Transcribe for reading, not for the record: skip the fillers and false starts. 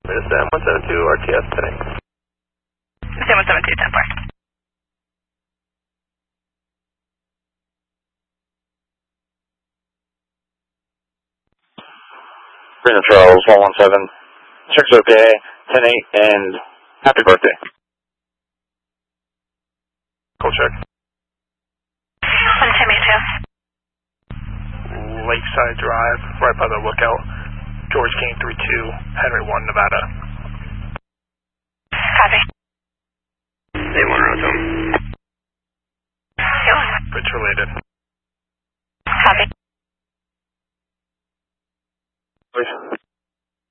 Sam 172 RTS today. Sam 172, 10 Park. Brandon Charles 117. Checks okay. 10-8 and happy birthday. Cool check. 110, Lakeside Drive, right by the lookout. George King 32, Henry 1, Nevada. Copy. Day 1 road to him. Bridge related.